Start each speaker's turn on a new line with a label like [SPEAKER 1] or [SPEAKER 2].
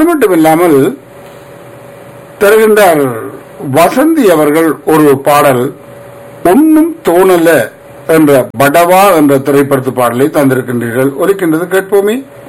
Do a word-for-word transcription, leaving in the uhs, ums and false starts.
[SPEAKER 1] அது மட்டும் இல்லாமல் தருகின்றார் வசந்தி அவர்கள் ஒரு பாடல் ஒன்னும் தோணல என்ற படவா என்ற திரைப்படத்து பாடலை தந்திருக்கின்றீர்கள். ஒலிக்கின்றது, கேட்போமே.